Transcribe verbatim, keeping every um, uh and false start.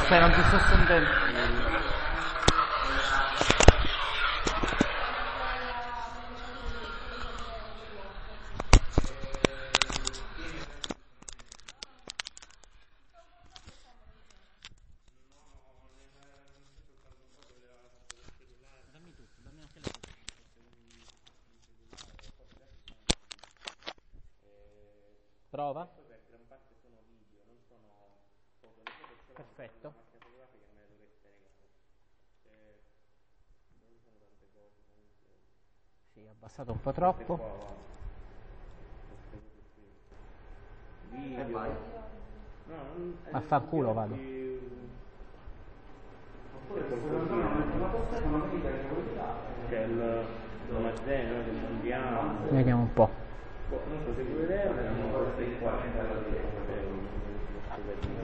stai, non ti sto sentendo. Prova. Perfetto. Sì, abbassato un po' troppo. E vai. Vaffanculo vado. C'è il magazzino del mondiale. Vediamo un po'. Non so se vuoi vedere,